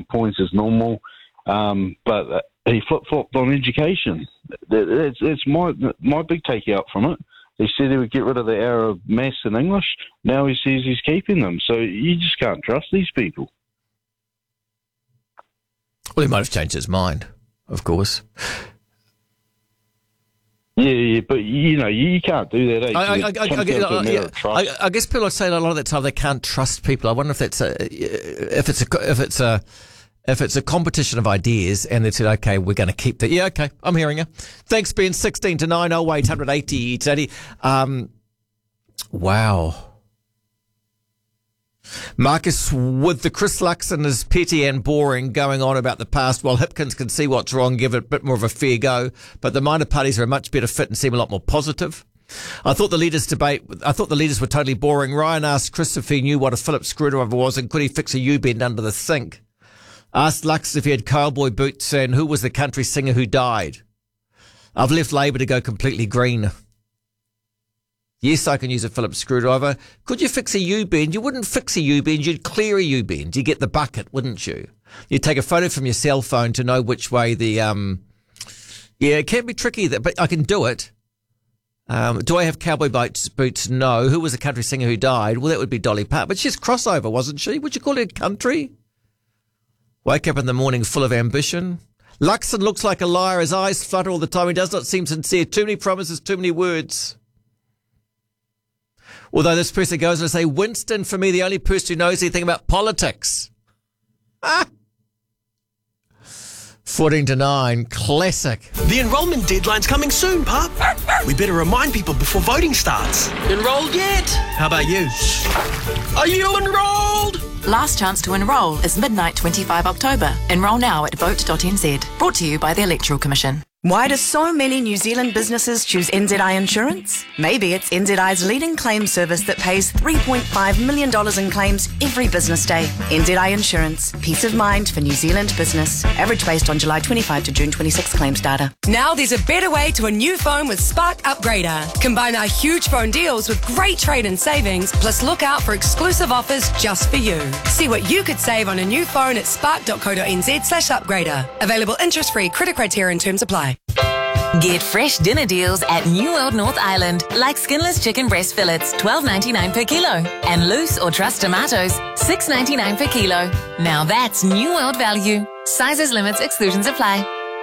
points is normal, but he flip-flopped on education. It's my big takeout from it. He said he would get rid of the hour of maths and English. Now he says he's keeping them. So you just can't trust these people. Well, he might have changed his mind, of course. Yeah, but you can't do that. I guess people are saying a lot of the time they can't trust people. I wonder if that's if it's a competition of ideas, and they said, okay, we're going to keep that. Yeah, okay, I'm hearing you. Thanks, Ben. 16 to 9, 0800 80 80. Wow. Marcus, with the Chris Luxon is petty and boring going on about the past, while Hipkins can see what's wrong, give it a bit more of a fair go, but the minor parties are a much better fit and seem a lot more positive. I thought the leaders were totally boring. Ryan asked Chris if he knew what a Phillips screwdriver was and could he fix a U-bend under the sink. Asked Lux if he had cowboy boots and who was the country singer who died. I've left Labour to go completely green. Yes, I can use a Phillips screwdriver. Could you fix a U-bend? You wouldn't fix a U-bend, you'd clear a U-bend. You get the bucket, wouldn't you? You'd take a photo from your cell phone to know which way the... Yeah, it can be tricky, but I can do it. Do I have cowboy boots? No. Who was the country singer who died? Well, that would be Dolly Parton. But she's crossover, wasn't she? Would you call it country? Wake up in the morning full of ambition. Luxon looks like a liar. His eyes flutter all the time. He does not seem sincere. Too many promises, too many words. Although this person goes on to say, Winston, for me, the only person who knows anything about politics. 14 to 9, classic. The enrolment deadline's coming soon, pup. We better remind people before voting starts. Enrolled yet? How about you? Are you enrolled? Last chance to enrol is midnight 25 October. Enrol now at vote.nz. Brought to you by the Electoral Commission. Why do so many New Zealand businesses choose NZI Insurance? Maybe it's NZI's leading claim service that pays $3.5 million in claims every business day. NZI Insurance. Peace of mind for New Zealand business. Average based on July 25 to June 26 claims data. Now there's a better way to a new phone with Spark Upgrader. Combine our huge phone deals with great trade-in savings, plus look out for exclusive offers just for you. See what you could save on a new phone at spark.co.nz/upgrader. Available interest-free, credit criteria and terms apply. Get fresh dinner deals at New World North Island, like skinless chicken breast fillets, $12.99 per kilo, and loose or trussed tomatoes, $6.99 per kilo. Now that's New World value. Sizes, limits, exclusions apply.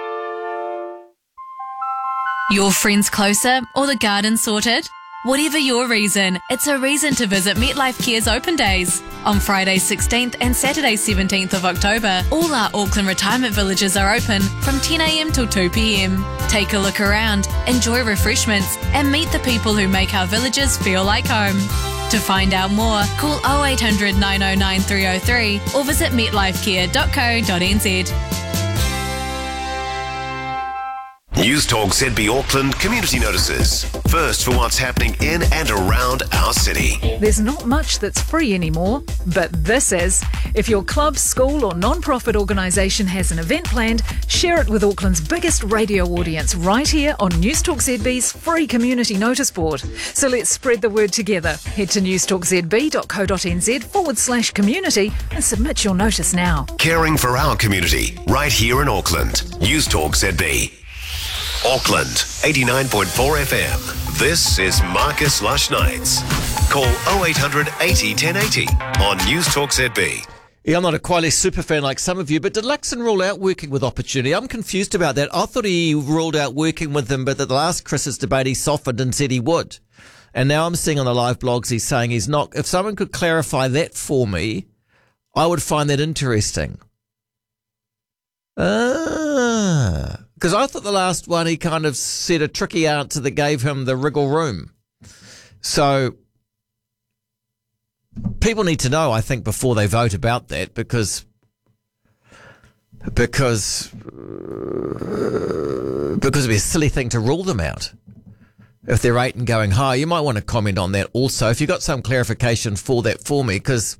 Your friends closer or the garden sorted? Whatever your reason, it's a reason to visit MetLife Care's open days. On Friday 16th and Saturday 17th of October, all our Auckland retirement villages are open from 10 a.m. till 2 p.m. Take a look around, enjoy refreshments, and meet the people who make our villages feel like home. To find out more, call 0800 909 303 or visit metlifecare.co.nz. News Talk ZB Auckland community notices. First for what's happening in and around our city. There's not much that's free anymore, but this is. If your club, school or non-profit organisation has an event planned, share it with Auckland's biggest radio audience right here on News Talk ZB's free community notice board. So let's spread the word together. Head to newstalkzb.co.nz/community and submit your notice now. Caring for our community right here in Auckland. News Talk ZB. Auckland, 89.4 FM. This is Marcus Lush Nights. Call 0800 80 1080 on News Talk ZB. Yeah, I'm not a Quiley super fan like some of you, but did Luxon rule out working with Opportunity? I'm confused about that. I thought he ruled out working with them, but at the last Chris's debate he softened and said he would. And now I'm seeing on the live blogs he's saying he's not. If someone could clarify that for me, I would find that interesting. Because I thought the last one he kind of said a tricky answer that gave him the wriggle room. So people need to know, I think, before they vote about that, because it'd be a silly thing to rule them out. If they're 8 and going high, you might want to comment on that also. If you've got some clarification for that for me, because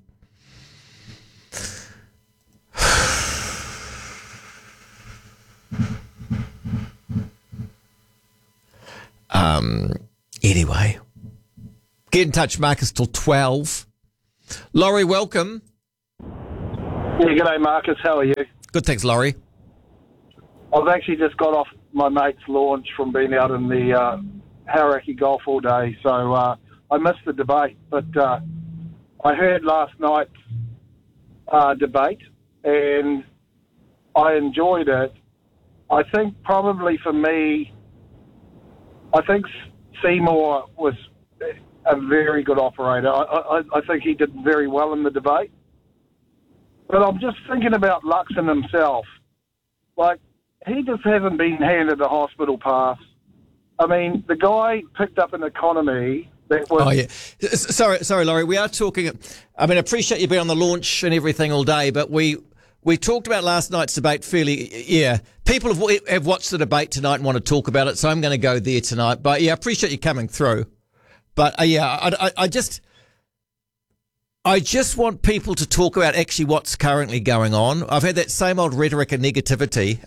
anyway, get in touch, Marcus, till 12. Laurie, welcome. Yeah, g'day, Marcus. How are you? Good, thanks, Laurie. I've actually just got off my mate's launch from being out in the Hauraki Golf all day, so I missed the debate. But I heard last night's debate, and I enjoyed it. I think probably for me, I think Seymour was a very good operator. I think he did very well in the debate. But I'm just thinking about Luxon himself. Like, he just hasn't been handed a hospital pass. I mean, the guy picked up an economy that was... Oh, yeah. Sorry, Laurie. We are talking... I mean, I appreciate you being on the launch and everything all day, but we talked about last night's debate fairly... Yeah, people have watched the debate tonight and want to talk about it, so I'm going to go there tonight. But, yeah, I appreciate you coming through. But, I just want people to talk about actually what's currently going on. I've had that same old rhetoric and negativity.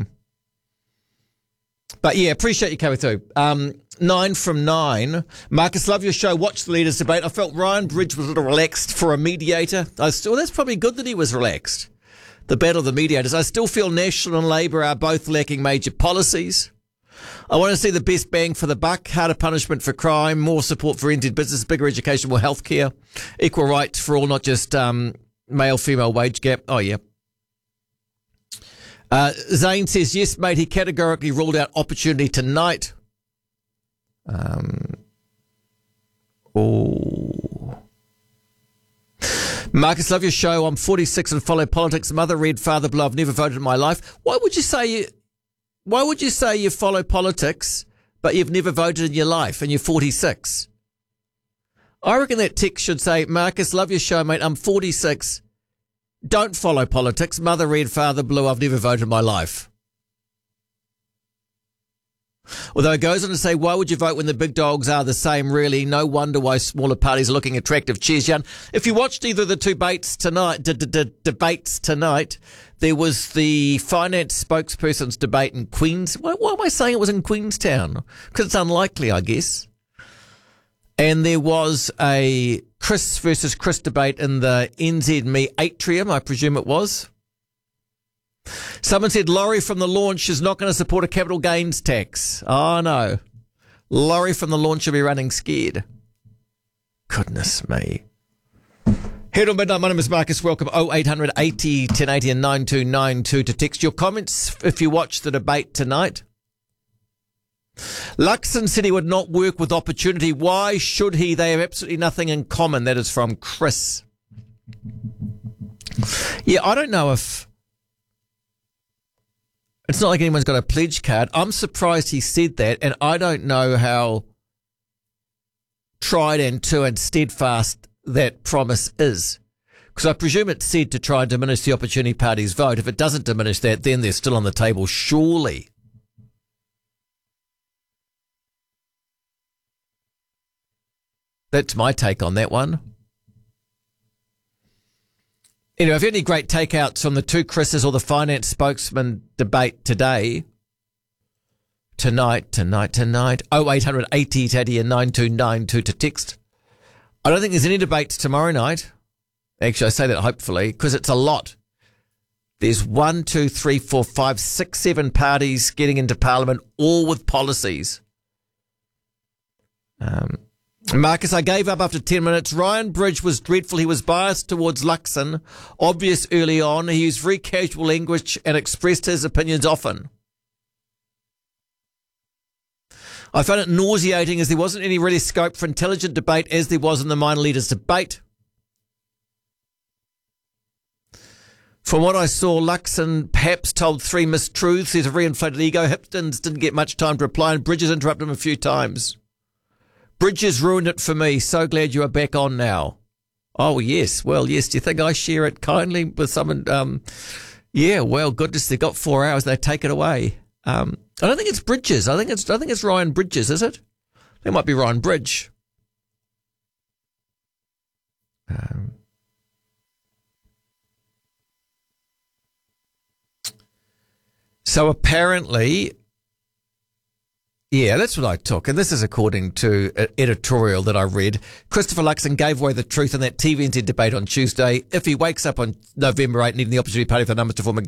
But yeah, appreciate you coming through. 9 from 9. Marcus, love your show. Watch the leaders debate. I felt Ryan Bridge was a little relaxed for a mediator. That's probably good that he was relaxed. The battle of the mediators. I still feel National and Labour are both lacking major policies. I want to see the best bang for the buck, harder punishment for crime, more support for NZ business, bigger education, more healthcare, equal rights for all, not just male-female wage gap. Oh, yeah. Zane says, yes, mate, he categorically ruled out opportunity tonight. Marcus, love your show. I'm 46 and follow politics. Mother red, father blue. I've never voted in my life. Why would you say you follow politics, but you've never voted in your life and you're 46? I reckon that text should say, Marcus, love your show, mate. I'm 46. Don't follow politics. Mother red, father blue. I've never voted in my life. Although it goes on to say, why would you vote when the big dogs are the same, really? No wonder why smaller parties are looking attractive. Cheers, Jan. If you watched either of the two debates tonight, there was the finance spokesperson's debate in Queens. Why am I saying it was in Queenstown? Because it's unlikely, I guess. And there was a Chris versus Chris debate in the NZME atrium, I presume it was. Someone said Laurie from the launch is not going to support a capital gains tax. Oh, no. Laurie from the launch will be running scared. Goodness me. Head on midnight. My name is Marcus. Welcome. 0800 80 1080 and 9292 to text your comments if you watch the debate tonight. Luxon said he would not work with opportunity. Why should he? They have absolutely nothing in common. That is from Chris. Yeah, I don't know if... It's not like anyone's got a pledge card. I'm surprised he said that, and I don't know how tried and true and steadfast that promise is. Because I presume it's said to try and diminish the Opportunity Party's vote. If it doesn't diminish that, then they're still on the table, surely. That's my take on that one. Anyway, if you have any great takeouts from the two Chris's or the finance spokesman debate tonight, 0800 80 Teddy and 9292 to text. I don't think there's any debates tomorrow night. Actually, I say that hopefully, because it's a lot. There's 1, 2, 3, 4, 5, 6, 7 parties getting into Parliament, all with policies. Marcus, I gave up after 10 minutes. Ryan Bridge was dreadful. He was biased towards Luxon. Obvious early on. He used very casual language and expressed his opinions often. I found it nauseating as there wasn't any really scope for intelligent debate as there was in the minor leaders debate. From what I saw, Luxon perhaps told 3 mistruths. There's a very inflated ego. Hipkins didn't get much time to reply, and Bridges interrupted him a few times. Bridges ruined it for me. So glad you are back on now. Oh, yes. Well, yes. Do you think I share it kindly with someone? Yeah, well, goodness, they got 4 hours. They take it away. I don't think it's Bridges. I think it's Ryan Bridges, is it? It might be Ryan Bridge. So apparently Yeah, that's what I took. And this is according to an editorial that I read. Christopher Luxon gave away the truth in that TVNZ debate on Tuesday. If he wakes up on November 8 needing the opposition party for the numbers to form a